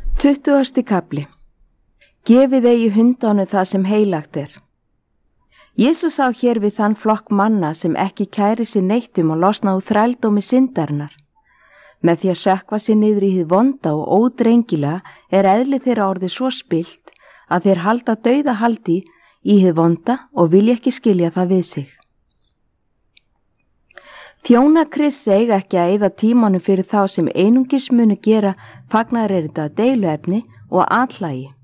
20. kafli. Gefið eigi hundánum það sem heilagt er. Jesús sá hér við þann flokk manna sem ekki kæri sér neitt og losna úr þrældómi syndarinnar. Með því að sökkva sér niður í hið vonda og ódrengilega eðli þeirra orðið svo spillt að þeir halda dauðahaldi í hið vonda og vilja ekki skilja það við sig. Þjóna Krists eiga ekki að eyða tímanum fyrir þá sem einungis munu gera fagnaðarerindi að deiluefni og atlægi.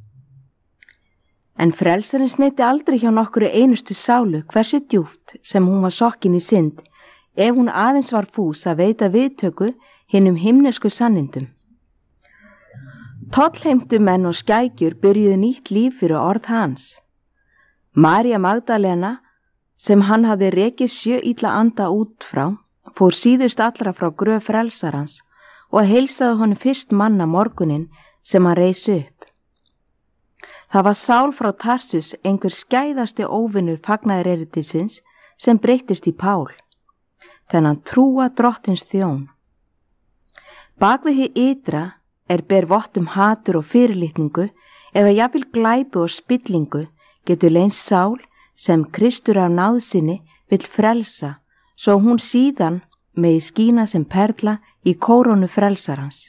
En frelsarinn sneiddi aldrei hjá nokkru einustu sálu hversu djúpt sem hún var sokkin í synd, ef hún aðeins var fús að veita viðtöku hinum himnesku sannindum. Tollheimtu menn og skækjur byrjuðu nýtt líf fyrir orð hans. María Magdalena, sem hann hafði rekið 7 illa anda út frá, fór síðust allra frá gröf frelsarans og heilsaði honum fyrst manna morgunin sem hann reis upp. Það var Sál frá Tarsus, einhver skæðasti óvinnur fagnaðarerindisins, sem breyttist í Pál, þennan trúa drottins þjón. Bak við hið ytra ber vott hatur og fyrirlitningu eða jafnvel glæpu og spillingu getur leynst Sál sem Kristur af náðsinni vill frelsa, svo hún síðan megi skína sem perla í kórónu frelsarans.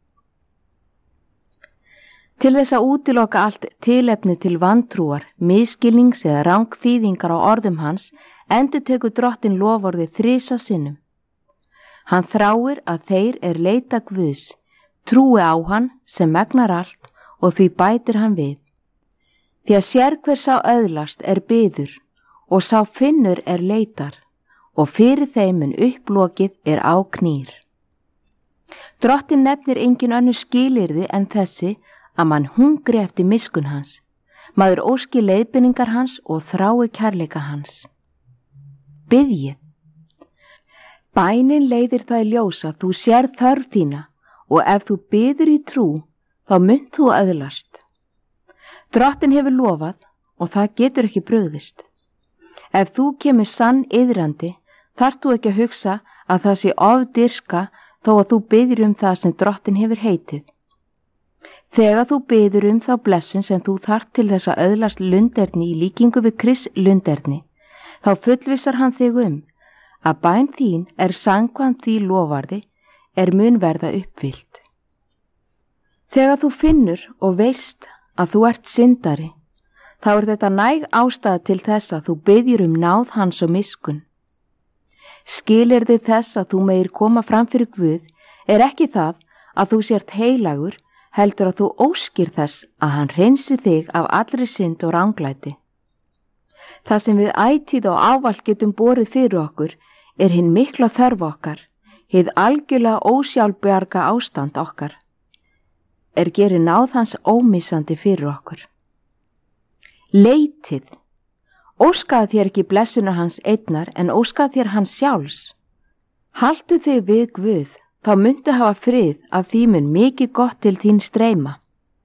Til þess að útiloka allt tilefni til vantrúar, misskilnings eða rangþýðingar á orðum hans, endurtekur drottin loforðið 3 sinnum. Hann þráir að þeir leita Guðs, trúi á hann sem megnar allt og því bætir hann við. Því að sérhver sá öðlast biður og sá finnur leitar og fyrir þeim upplokið á knýr. Drottin nefnir engin önnur skilyrði en þessi að mann hungri eftir miskunn hans, maður óski leiðbeiningar hans og þrái kærleika hans. Biðjið. Bænin leiðir það í ljós að þú sér þörf þína og ef þú biður í trú, þá munt þú öðlast. Drottin hefur lofað og það getur ekki brugðist. Ef þú kemur sann iðrandi, þarft þú ekki að hugsa að það sé ofdirska þó að þú biður það sem drottin hefur heitið. Þegar þú biður þá blessun sem þú þarft til þess að öðlast lunderni í líkingu við Krists lunderni, þá fullvissar hann þig að bæn þín samkvæmt því lofarði mun verða uppfyllt. Þegar þú finnur og veist að þú ert syndari, þá þetta næg ástæða til þess að þú biðjir náð hans og miskunn. Skilyrði þess að þú megir koma fram fyrir Guð ekki það að þú sért heilagur, heldur að þú óskir þess að hann hreinsi þig af allri synd og ranglæti. Það sem við ætíð og ávallt getum borið fyrir okkur hinn mikla þörf okkar, hið algjörlega ósjálfbjarga ástand okkar, gerir náð hans ómissandi fyrir okkur. Leitið. Óskaði þér ekki blessunar hans einnar en óskaði þér hans sjálfs. Haltu þig við Guð, þá muntu hafa frið að því mun mikið gott til þín streyma.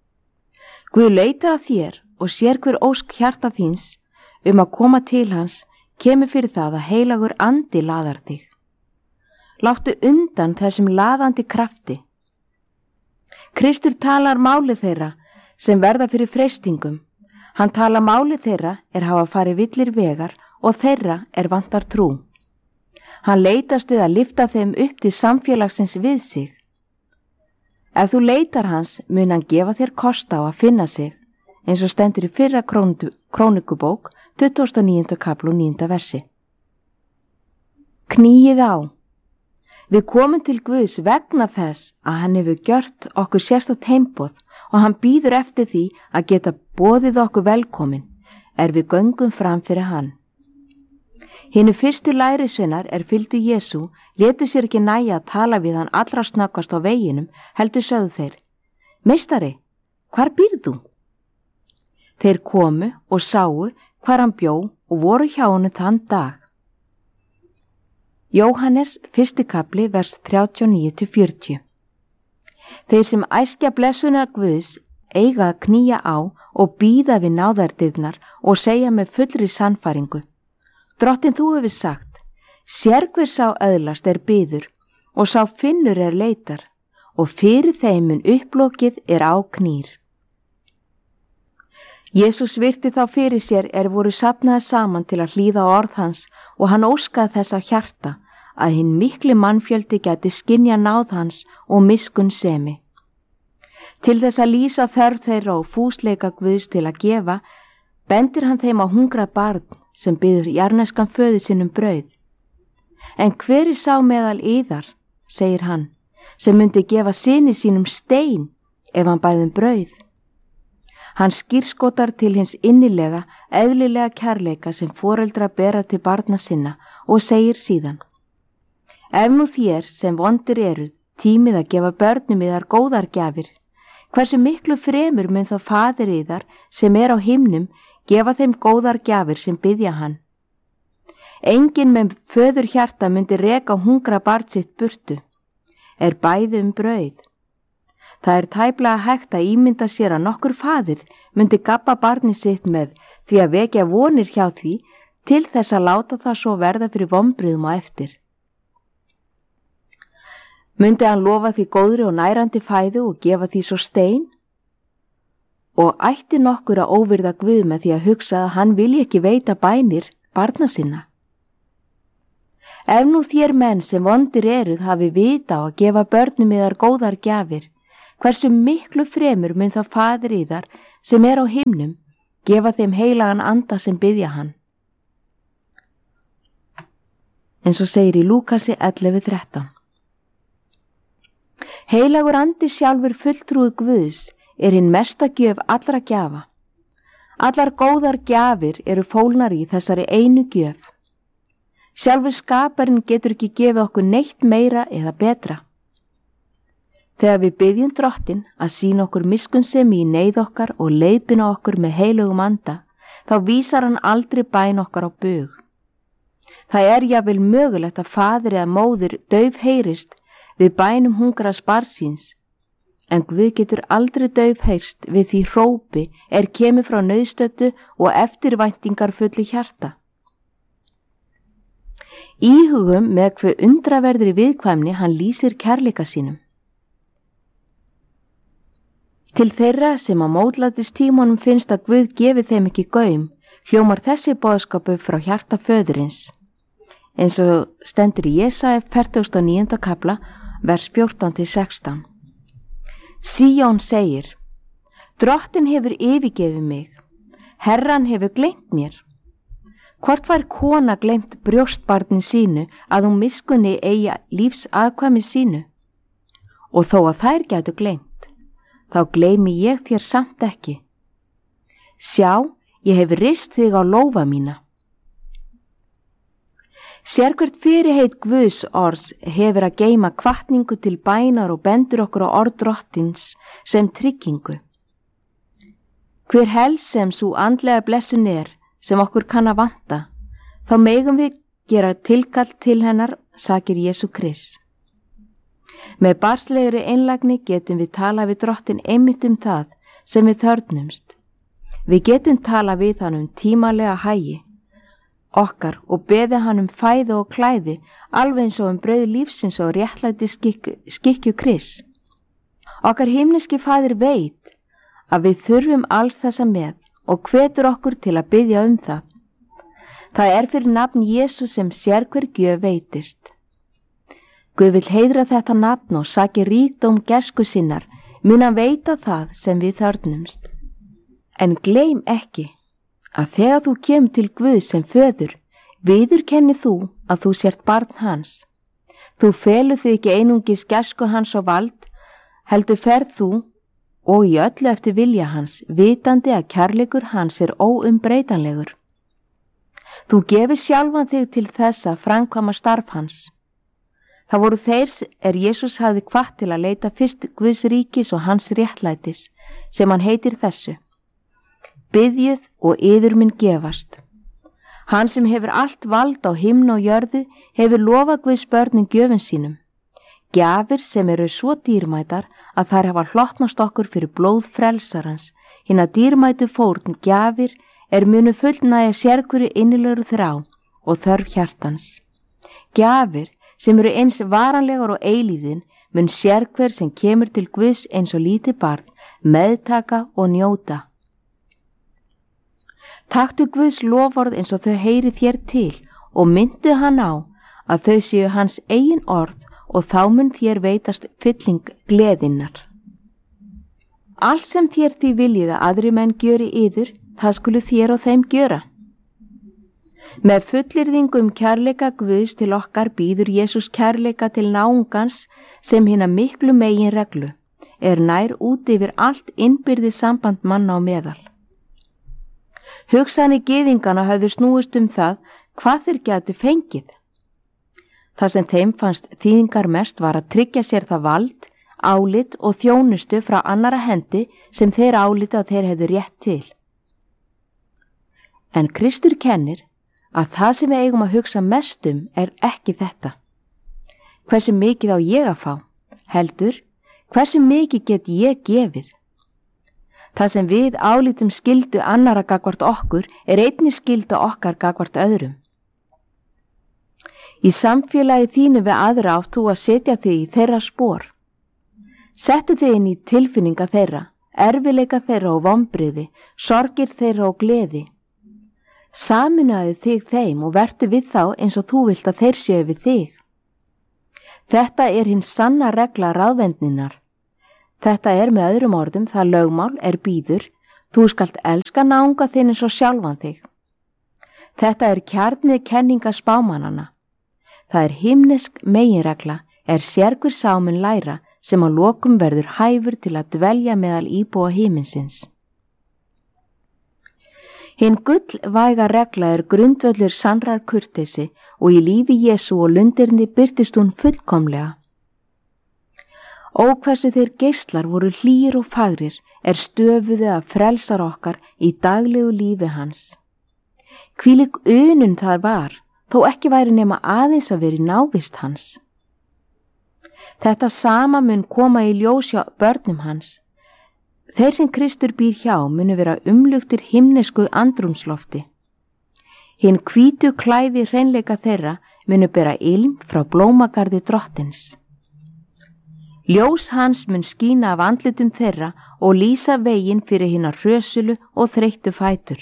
Guð leitar að þér og sér hver ósk hjarta þíns að koma til hans kemur fyrir það að heilagur andi laðar þig. Láttu undan þessum laðandi krafti. Kristur talar máli þeirra sem verða fyrir freistingum. Hann talar máli þeirra hafa farið villir vegar og þeirra vantar trú. Hann leitast við að lyfta þeim upp til samfélagsins við sig. Ef þú leitar hans mun hann gefa þér kost á að finna sig, eins og stendur í fyrra krónikubók 29. kapla 9. versi. Knýið á. Við komum til Guðs vegna þess að hann hefur gjört okkur sérstakt heimboð og hann býður eftir því að geta boðið okkur velkomin við göngum fram fyrir hann. Hinu fyrstu lærisveinar fylgdu Jesú létu sér ekki nægja að tala við hann allra snöggvast á veginum, heldur sögðu þeir: Meistari, hvar býrð þú? Þeir komu og sáu hvar hann bjó og voru hjá honum þann dag. Jóhannes 1. kapli vers 39-40. Þeir sem æskja blessunar Guðs eiga að knýja á og bíða við náðardyrnar og segja með fullri sannfæringu: Drottin, þú hefur sagt, sérhver sá öðlast biður og sá finnur leitar og fyrir þeim mun upplokið á knýr. Jesús virti þá fyrir sér voru safnaði saman til að hlýða á orð hans og hann óskaði þess á hjarta að hinn mikli mannfjöldi gæti skynja náð hans og miskunn semi. Til þess að lýsa þörf þeirra og fúsleika Guðs til að gefa, bendir hann þeim á hungrað barn sem biður jarðneskan föður sinn brauð. En hver sá meðal yðar, segir hann, sem myndi gefa syni sínum stein ef hann bæði brauð? Hann skírskotar til hins innilega, eðlilega kærleika sem foreldra bera til barna sinna og segir síðan: Ef nú þér sem vondir eruð tímið að gefa börnum yðar góðar gjafir, hversu miklu fremur mun þá faðir yðar sem á himnum gefa þeim góðar gjafir sem biðja hann. Enginn með föður hjarta myndi reka hungra barn sitt burtu, bæði brauð. Það tæplega hægt að ímynda sér að nokkur faðir myndi gabba barni sitt með því að vekja vonir hjá því til þess að láta það svo verða fyrir vonbrigðum á eftir. Myndi hann lofa því góðri og nærandi fæðu og gefa því svo stein? Og ætti nokkur að óvirða Guð með því að hugsa að hann vilji ekki veita bænir barna sinna? Ef nú þér menn sem vondir eruð hafi vita á að gefa börnum yðar góðar gjafir, hversu miklu fremur mun þá faðir yðar sem á himnum gefa þeim heilagan anda sem biðja hann. Eins og segir í Lúkasi 11:13. Heilagur andi sjálfur fulltrúi Guðs hinn mesta gjöf allra gjafa. Allar góðar gjafir fólgnar í þessari einu gjöf. Sjálfur skaparinn getur ekki gefið okkur neitt meira eða betra. Þegar við biðjum Drottinn að sýna okkur miskunnsemi í neyð okkar og leiðbeina okkur með heilugum anda, þá vísar hann aldrei bæn okkar á bug. Það jafnvel mögulegt að faðir eða móðir dauf heyrist við bænum hungraðs barns síns, en Guð getur aldrei dauf heyrst við því hrópi kemur frá nauðstöddu og eftirvæntingar fullu hjarta. Íhugum með hve undraverðri viðkvæmni hann lýsir kærleika sínum. Til þeirra sem á mótlætistímanum finnst að Guð gefi þeim ekki gaum, hljómar þessi boðskapu frá hjarta föðurins. Eins og stendur í Jesaja 49. kafla, vers 14-16. Síón segir: Drottinn hefur yfirgefið mig, Herran hefur gleymt mér. Hvort var kona gleymt brjóstbarni sínu að hún miskunni eigi lífs aðkvæmi sínu? Og þó að þær gætu gleymt, þá gleymi ég þér samt ekki. Sjá, ég hef rist þig á lófa mína. Sérhvert fyrirheit Guðs orðs hefur að geyma hvatningu til bænar og bendur okkur á orð Drottins sem tryggingu. Hver helst sem sú andlega blessun sem okkur kann að vanta, þá megum við gera tilkall til hennar, sakir Jesú Krist. Með barnslegri einlægni getum við tala við Drottinn einmitt það sem við þörfnumst. Við getum tala við hann tímalega hagi okkar og beðið hann fæði og klæði, alveg eins og brauð lífsins og réttlæti skikju Krist. Okkar himneski faðir veit að við þurfum alls þessa með og hvetur okkur til að biðja það. Það fyrir nafn Jesú sem sérhver gjöf veitist. Guð vill heiðra þetta nafn og saki ríkdóm gæsku sinnar, mun hann veita það sem við þörfnumst. En gleym ekki að þegar þú kemur til Guð sem föður, viðurkenni þú að þú sért barn hans. Þú felur þig ekki einungis gæsku hans og vald, heldur ferð þú og í öllu eftir vilja hans, vitandi að kærleikur hans óumbreytanlegur. Þú gefur sjálfan þig til þess að framkvæma starf hans. Það voru þeir Jesús hafði hvatt til að leita fyrst Guðs ríkis og hans réttlætis, sem hann heitir þessu: Biðjið og yður mun gefast. Hann sem hefur allt vald á himnu og jörðu hefur lofað Guðs börnum gjöfum sínum. Gjafir sem svo dýrmætar að þær hafa hlottnast okkur fyrir blóð frelsarans, hina dýrmætu fórn gjafir munu fullnægja sérhverju innilegur þrá og þörf hjartans. Gjafir sem eins varanlegar og eilíðin mun sérhver sem kemur til Guðs eins og lítið barn meðtaka og njóta. Taktu Guðs loforð eins og þau heyri þér til og myndu hann á að þau séu hans eigin orð og þá mun þér veitast fylling gleðinnar. Allt sem þér því viljið að aðri menn gjöri yður, það skulu þér og þeim gjöra. Með fullyrðingu kærleika Guðs til okkar býður Jesús kærleika til náungans sem hina miklu megin reglu, nær út yfir allt innbyrðis samband manna á meðal. Hugsanir gyðingana höfðu snúist það hvað þeir gætu fengið. Það sem þeim fannst þýðingar mest var að tryggja sér það vald, álit og þjónustu frá annara hendi sem þeir álita að þeir hefðu rétt til. En Kristur kennir að það sem við eigum að hugsa mest ekki þetta. Hversu mikið á ég að fá? Heldur, hversu mikið get ég gefið? Það sem við álítum skyldu annara gagvart okkur einnig skylda okkar gagvart öðrum. Í samfélagi þínu við aðra átt þú að setja þig í þeirra spor. Settu þig inn í tilfinninga þeirra, erfileika þeirra og vonbrigði, sorgir þeirra og gleði. Saminaðu þig þeim og vertu við þá eins og þú vilt að þeir séu við þig. Þetta hin sanna regla ráðvendninnar. Þetta með öðrum orðum það lögmál býður, þú skalt elska náunga þinn eins og sjálfan þig. Þetta kjarnið kenninga spámannanna. Það himnesk meginregla sérhver sá mun læra sem á lokum verður hæfur til að dvelja meðal íbúa himinsins. Hin gullvæga regla grundvöllur sannrar kurteisi og í lífi Jesú og lundirni birtist hún fullkomlega. Ó hversu þeir geislar voru hlýir og fagrir stöfuðu að frelsar okkar í daglegu lífi hans. Hvílík unun þar var, þó ekki væri nema aðeins að vera í návist hans. Þetta sama mun koma í ljós hjá börnum hans. Þeir sem Kristur býr hjá munu vera umluktir himnesku andrúmslofti. Hin hvítu klæði hreinleika þeirra munu bera ilm frá blómagarði drottins. Ljós hans mun skína af andlitum þeirra og lýsa veginn fyrir hinar hrösulu og þreyttu fætur.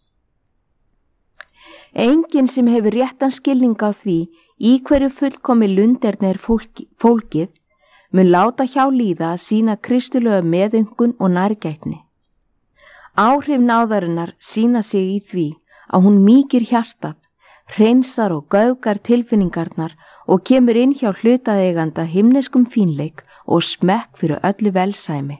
Enginn sem hefur réttan skilning á því í hverju fullkomi lunderni fólkið mun láta hjá líða að sýna kristulegu meðöngun og nærgætni. Áhrif náðarinnar sýna sig í því að hún mýkir hjartað, hreinsar og gaugar tilfinningarnar og kemur inn hjá hlutaðeiganda himneskum fínleik og smekk fyrir öllu velsæmi.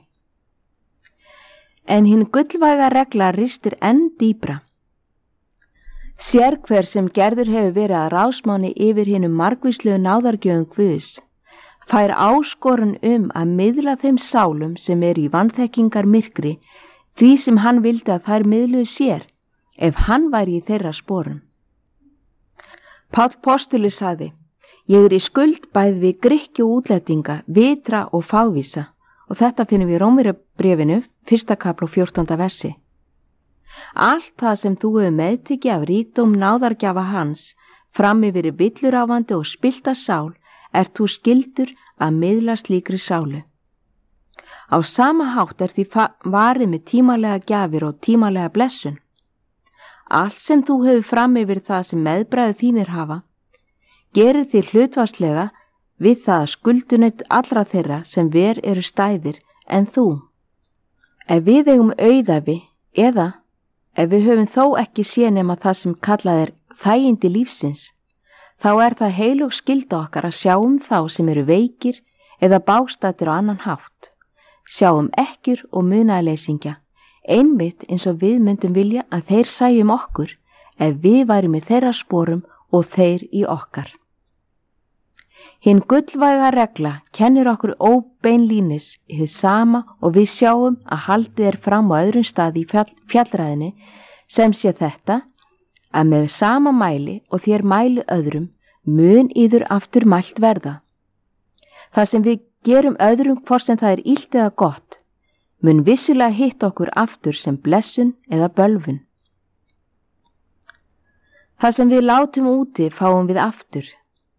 En hin gullvæga regla ristir enn dýpra. Sérhver sem gerður hefur verið að rásmáni yfir hinum margvíslegu náðargjöfum Guðs, fær áskorun að miðla þeim sálum sem í vanþekkingar myrkri því sem hann vildi að þær miðluðu sér, ef hann væri í þeirra sporum. Páll postuli sagði: Ég í skuld bæði við Grikki og útlendinga, vitra og fávísa, og þetta finnum við í Rómverjabréfinu, 1. kapla og 14. versi. Allt það sem þú hefur meðtekið af ríkdóm náðargjafa hans, fram yfir villuráfandi og spillta sál, þú skyldur að miðla slíkri sálu. Á sama hátt því varið með tímalega gjafir og tímalega blessun. Allt sem þú hefur fram yfir það sem meðbræðu þínir hafa, gerir þér hlutfallslega við það að skuldunett allra þeirra sem eru stæðir en þú. Ef við eigum auðæfi eða ef við höfum þó ekki séð nema það sem kallað þægindi lífsins, þá það heilög skylda okkar að sjá þá sem eru veikir eða bástættir á annan hátt. Sjá ekkjur og munaðarleysingja, einmitt eins og við myndum vilja að þeir sæju okkur ef við værum í þeirra sporum og þeir í okkar. Hin gullvæga regla kennir okkur óbeinlínis hið sama og við sjáum að haldið fram á öðrum staði í fjallræðinni sem sé þetta að með sama mæli og þér mælu öðrum mun yður aftur mælt verða. Það sem við gerum öðrum hvort sem það illt eða gott mun vissulega hitt okkur aftur sem blessun eða bölvun. Það sem við látum úti fáum við aftur.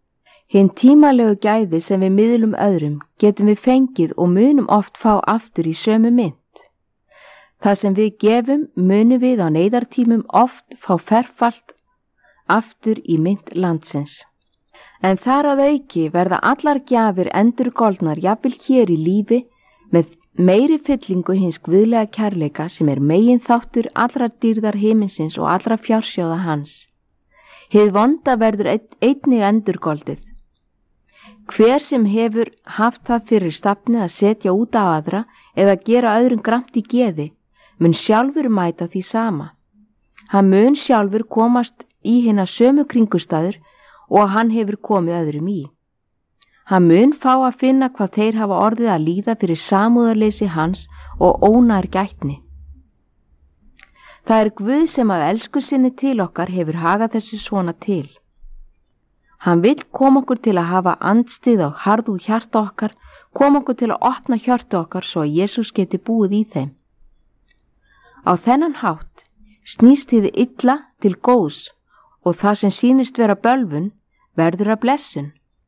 Hinn tímalegu gæði sem við miðlum öðrum getum við fengið og munum oft fá aftur í sömu mynt. Það sem við gefum munum við á neyðartímum oft fá ferfalt aftur í mynt landsins. En þar að auki verða allar gjafir endurgoldnar jafnvel hér í lífi með meiri fyllingu hins guðlega kærleika sem megin þáttur allrar dýrðar himinsins og allra fjársjóða hans. Hið vonda verður einnig endurgoldið. Hver sem hefur haft það fyrir stafni að setja út á aðra eða gera öðrum gramt í geði, mun sjálfur mæta því sama. Hann mun sjálfur komast í hina sömu kringustæður og hann hefur komið öðrum í. Hann mun fá að finna hvað þeir hafa orðið að líða fyrir samúðarleysi hans og ónær gætni. Það er Guð sem af elsku sinni til okkar hefur hagað þessu svona til. Hann vill koma okkur til að hafa andstið á harðu hjarta okkar, koma okkur til að opna hjarta okkar svo að Jesús geti búið í þeim. Á þennan hátt snýst hið illa til góðs og það sem sýnist vera bölvun verður að blessun.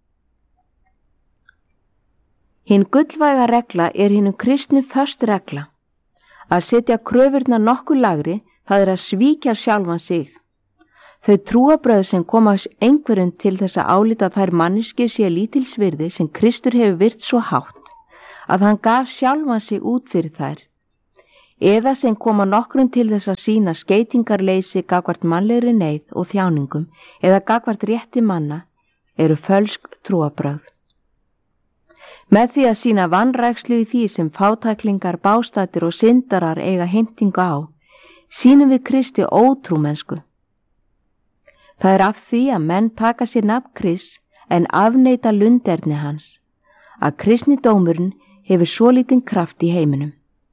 Hinn gullvæga regla er hinum kristnu föst regla. Að setja kröfurnar nokkuð lagri, það er að svíkja sjálfan sig. Þau trúarbrögð sem koma einhverjum til þess að álíta þær manneskju sé lítilsvirði sem Kristur hefur virt svo hátt að hann gaf sjálfan sig út fyrir þær, eða sem koma nokkrum til þess að sýna skeytingarleysi gagvart mannlegri neyð og þjáningum eða gagvart rétti manna, eru fölsk trúarbrögð. Með því að sýna vanrækslu í því sem fátæklingar, bástættir og syndarar eiga heimtingu á, sýnum við Kristi ótrúmennsku. Það er af því að menn taka sér nafn Krists en afneita lunderni hans, að kristni dómurinn hefur svo lítinn kraft í heiminum.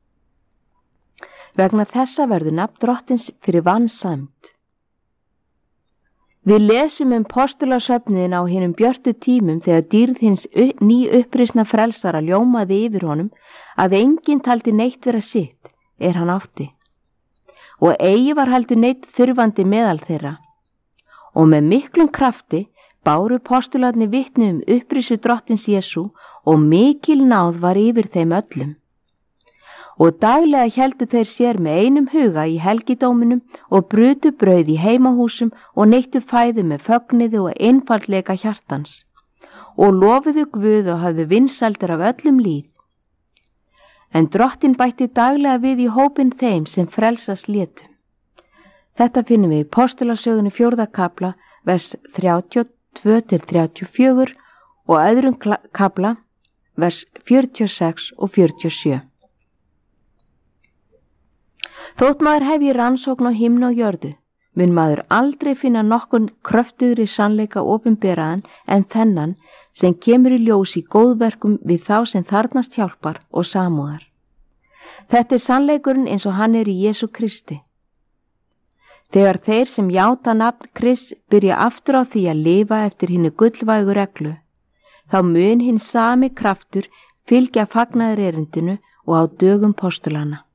Vegna þessa verður nafn Drottins fyrir vansæmt. Við lesum postulasöfniðin á hinum björtu tímum þegar dýrð hins nýupprisna frelsara ljómaði yfir honum að enginn taldi neitt vera sitt hann átti. Og eigi var heldur neitt þurfandi meðal þeirra. Og með miklum krafti báru postularnir vitni upprisu Drottins Jesú og mikil náð var yfir þeim öllum. Og daglega héldu þeir sér með einum huga í helgidóminum og brutu brauð í heimahúsum og neittu fæðu með fögniði og einfaldleika hjartans og lofuðu Guð og hafðu vinsældir af öllum líð. En Drottinn bætti daglega við í hópinn þeim sem frelsast létu. Þetta finnum við í Postulasögunni 4. kapla, vers 32-34 og öðrum kapla, vers 46 og 47. Þótt maður hefi rannsókn á himni og jörðu, mun maður aldrei finna nokkun kröftugri sannleika opinberaðan en þennan sem kemur í ljós í góðverkum við þá sem þarnast hjálpar og samúðar. Þetta er sannleikurinn eins og hann í Jesú Kristi. Þegar þeir sem játa nafn Krists byrja aftur á því að lifa eftir hinni gullvægu reglu, þá mun hinn sami kraftur fylgja fagnaðar erindinu og á dögum postulana.